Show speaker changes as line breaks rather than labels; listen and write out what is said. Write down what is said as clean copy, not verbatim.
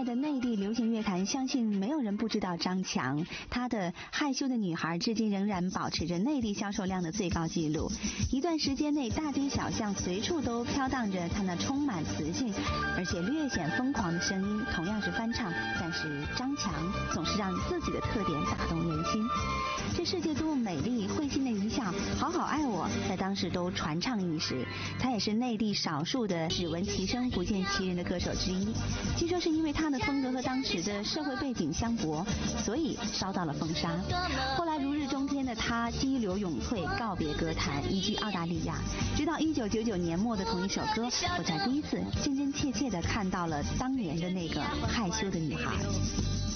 代的内地流行乐坛，相信没有人不知道张强。他的《害羞的女孩》至今仍然保持着内地销售量的最高纪录。一段时间内，大街小巷随处都飘荡着他那充满磁性而且略显疯狂的声音，同样是翻唱，但是张强总是让自己的特点打动人心。这世界多么美丽，会心的一笑，好好爱我，在当时都传唱一时。他也是内地少数的只闻其声不见其人的歌手之一。据说是因为他的风格和当时的社会背景相悖，所以烧到了风沙。后来如日中天的他激流勇退，告别歌坛，移居澳大利亚。直到1999年末的同一首歌，我才第一次真真切切地看到了当年的那个害羞的女孩。